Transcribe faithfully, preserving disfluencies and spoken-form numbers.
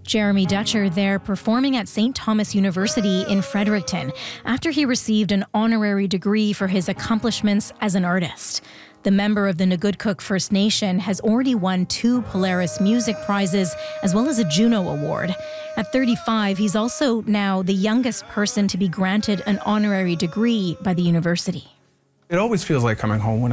Jeremy Dutcher there performing at Saint Thomas University in Fredericton after he received an honorary degree for his accomplishments as an artist. The member of the Nagudkuk First Nation has already won two Polaris Music Prizes as well as a Juno Award. At thirty-five, he's also now the youngest person to be granted an honorary degree by the university. It always feels like coming home when